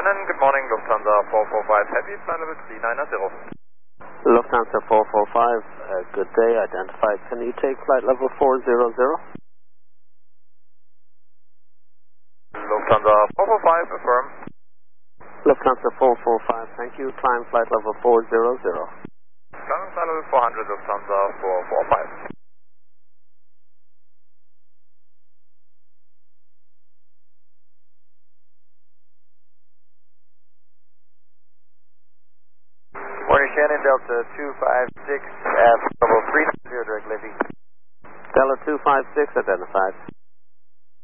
Brennan, good morning, Lufthansa 445 Heavy, flight level 390. Lufthansa 445, good day, identified. Can you take flight level 400? Lufthansa 445, affirm. Lufthansa 445, thank you. Climb flight level 400. Climbing flight level 400, Lufthansa 445. Morning Shannon, Delta 256, level 390, direct Levy. Delta 256, identified.